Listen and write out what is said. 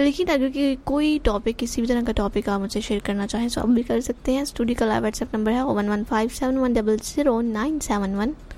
तो लिखिए, अगर कि कोई टॉपिक, किसी भी तरह का टॉपिक आप मुझे शेयर करना चाहें तो आप भी कर सकते हैं। स्टूडियो का लाइव व्हाट्सएप नंबर है 01157100971।